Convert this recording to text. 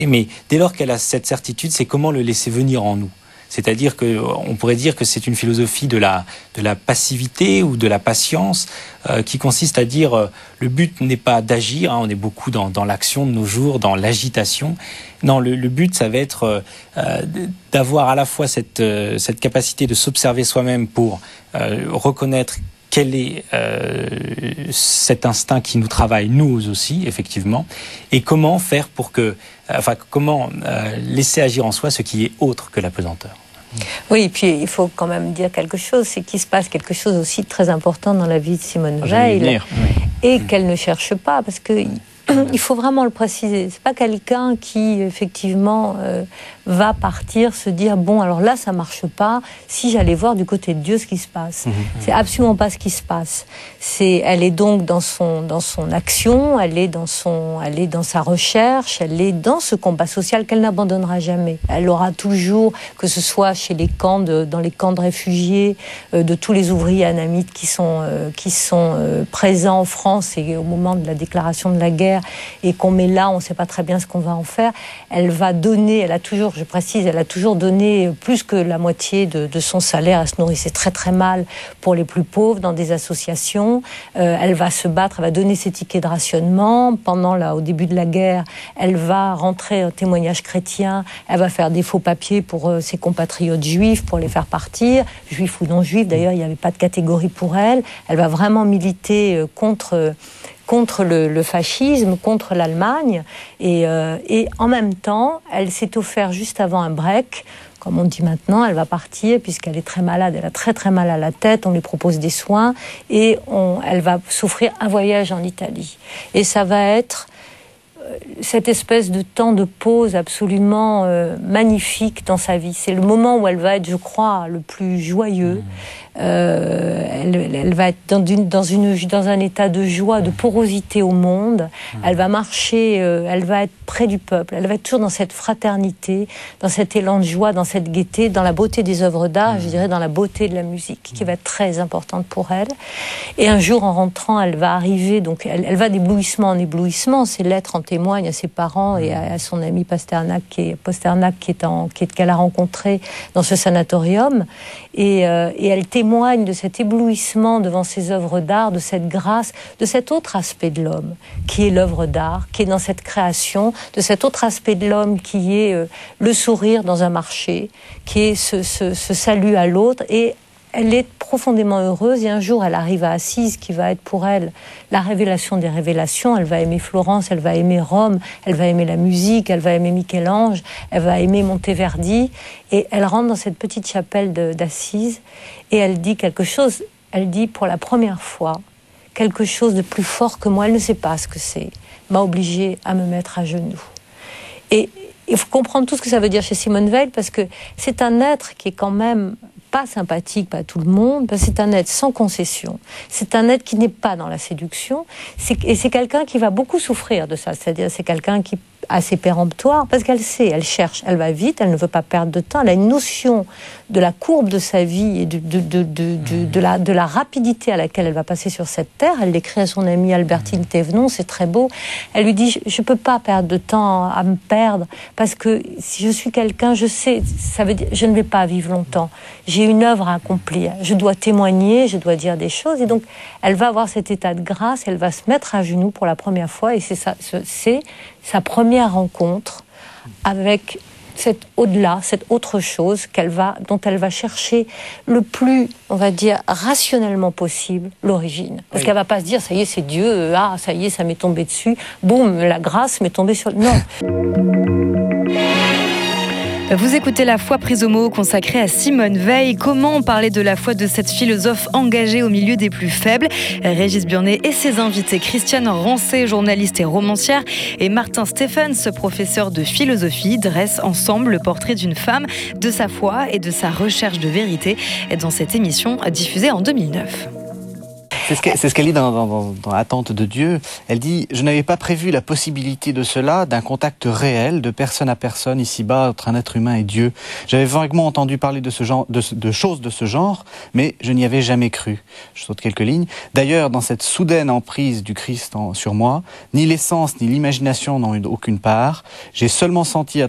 Mais dès lors qu'elle a cette certitude, c'est comment le laisser venir en nous. C'est-à-dire qu'on pourrait dire que c'est une philosophie de la passivité ou de la patience qui consiste à dire le but n'est pas d'agir, on est beaucoup dans l'action de nos jours, dans l'agitation. Non, le but, ça va être d'avoir à la fois cette capacité de s'observer soi-même pour reconnaître quel est cet instinct qui nous travaille, nous aussi, effectivement, et comment faire pour comment laisser agir en soi ce qui est autre que la pesanteur. Oui, et puis il faut quand même dire quelque chose, c'est qu'il se passe quelque chose aussi de très important dans la vie de Simone Veil, et qu'elle ne cherche pas, parce que il faut vraiment le préciser. C'est pas quelqu'un qui effectivement va partir se dire bon alors là ça marche pas. Si j'allais voir du côté de Dieu ce qui se passe, c'est absolument pas ce qui se passe. Elle est donc dans son action, elle est dans sa recherche, elle est dans ce combat social qu'elle n'abandonnera jamais. Elle aura toujours, que ce soit chez dans les camps de réfugiés, de tous les ouvriers anamites qui sont présents en France et au moment de la déclaration de la guerre et qu'on met là, on ne sait pas très bien ce qu'on va en faire. Elle va donner, elle a toujours donné plus que la moitié de son salaire. Elle se nourrissait très très mal pour les plus pauvres dans des associations. Elle va se battre, elle va donner ses tickets de rationnement. Au début de la guerre, elle va rentrer au témoignage chrétien, elle va faire des faux papiers pour ses compatriotes juifs, pour les faire partir, juifs ou non juifs. D'ailleurs, il n'y avait pas de catégorie pour elle. Elle va vraiment militer contre le fascisme, contre l'Allemagne, et en même temps, elle s'est offert juste avant un break. Comme on dit maintenant, elle va partir puisqu'elle est très malade, elle a très très mal à la tête, on lui propose des soins, et elle va s'offrir un voyage en Italie. Et ça va être cette espèce de temps de pause absolument magnifique dans sa vie. C'est le moment où elle va être, je crois, le plus joyeux. Elle va être dans un état de joie, de porosité au monde. Elle va marcher, elle va être près du peuple. Elle va être toujours dans cette fraternité, dans cet élan de joie, dans cette gaieté, dans la beauté des œuvres d'art, je dirais dans la beauté de la musique, qui va être très importante pour elle. Et un jour, en rentrant, elle va arriver, donc elle va d'éblouissement en éblouissement. Ses lettres en témoignent à ses parents et à son ami Pasternak, qu'elle a rencontré dans ce sanatorium. Et elle témoigne de cet éblouissement devant ces œuvres d'art, de cette grâce, de cet autre aspect de l'homme, qui est l'œuvre d'art, qui est dans cette création, de cet autre aspect de l'homme qui est le sourire dans un marché, qui est ce salut à l'autre. Et elle est profondément heureuse, et un jour elle arrive à Assise, qui va être pour elle la révélation des révélations. Elle va aimer Florence, elle va aimer Rome, elle va aimer la musique, elle va aimer Michel-Ange, elle va aimer Monteverdi, et elle rentre dans cette petite chapelle d'Assise, et elle dit quelque chose, elle dit pour la première fois, quelque chose de plus fort que moi, elle ne sait pas ce que c'est, m'a obligée à me mettre à genoux. Et il faut comprendre tout ce que ça veut dire chez Simone Veil, parce que c'est un être qui est quand même pas sympathique, pas tout le monde, parce que c'est un être sans concession. C'est un être qui n'est pas dans la séduction. Et c'est quelqu'un qui va beaucoup souffrir de ça. C'est-à-dire, c'est quelqu'un qui est assez péremptoire, parce qu'elle sait, elle cherche, elle va vite, elle ne veut pas perdre de temps. Elle a une notion de la courbe de sa vie et de la rapidité à laquelle elle va passer sur cette terre. Elle l'écrit à son amie Albertine Thévenon, c'est très beau. Elle lui dit, je ne peux pas perdre de temps à me perdre, parce que si je suis quelqu'un, je sais, ça veut dire, je ne vais pas vivre longtemps. J'ai une œuvre à accomplir. Je dois témoigner, je dois dire des choses. Et donc, elle va avoir cet état de grâce, elle va se mettre à genoux pour la première fois, et c'est sa première rencontre avec cet au-delà, cette autre chose dont elle va chercher le plus, on va dire, rationnellement possible, l'origine. Parce qu'elle va pas se dire, ça y est, c'est Dieu, ça y est, ça m'est tombé dessus, boum, la grâce m'est tombée sur... Non. Vous écoutez La foi prise au mot, consacrée à Simone Veil. Comment parler de la foi de cette philosophe engagée au milieu des plus faibles? Régis Burnet et ses invités, Christiane Rancé, journaliste et romancière, et Martin Stephens, professeur de philosophie, dressent ensemble le portrait d'une femme, de sa foi et de sa recherche de vérité dans cette émission diffusée en 2009. C'est ce qu'elle dit dans Attente de Dieu. Elle dit « Je n'avais pas prévu la possibilité de cela, d'un contact réel, de personne à personne, ici-bas, entre un être humain et Dieu. J'avais vaguement entendu parler de ce genre, de choses de ce genre, mais je n'y avais jamais cru. » Je saute quelques lignes. D'ailleurs, dans cette soudaine emprise du Christ sur moi, ni l'essence ni l'imagination n'ont eu aucune part. J'ai seulement senti